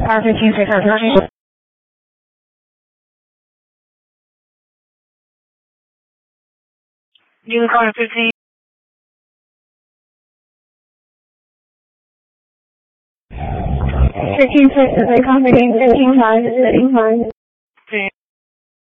R15 6 Unicorn 15. 15 6 accommodating 15 5 is